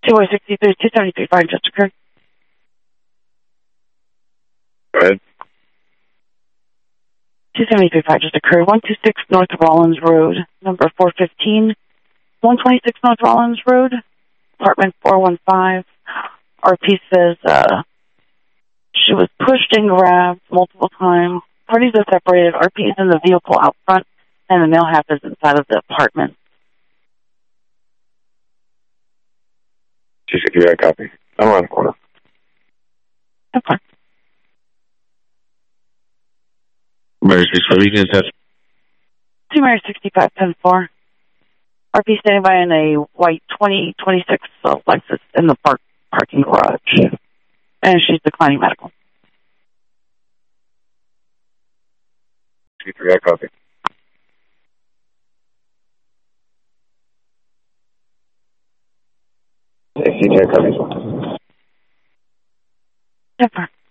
263, 273, fire just occurred. Go ahead. 273 fire just occurred. 126 North Rollins Road, number 415. 126 North Rollins Road, apartment 415. RP says she was pushed and grabbed multiple times. Parties are separated. RP is in the vehicle out front, and the male half is inside of the apartment. 263, I copy. I'm around the corner. Okay. Mary 65, you can test. 2 Mary 65, 10-4. RP standing by in a white 2026 Lexus in the parking garage. And she's declining medical. 263, I copy. CJ, I copy. 10-4.